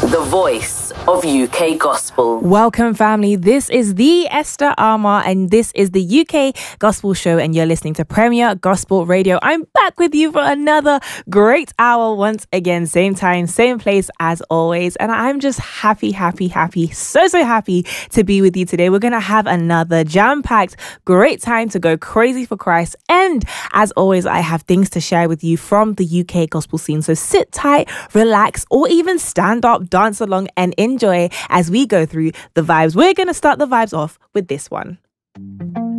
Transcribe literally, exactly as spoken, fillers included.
the voice of U K Gospel. Welcome, family. This is the Esther Armour, and this is the U K Gospel Show, and you're listening to Premier Gospel Radio. I'm back with you for another great hour once again, same time, same place as always, and I'm just happy, happy, happy, so, so happy to be with you today. We're going to have another jam-packed, great time to go crazy for Christ, and as always, I have things to share with you from the U K gospel scene, so sit tight, relax, or even stand up, dance along, and enjoy as we go through the vibes. We're going to start the vibes off with this one.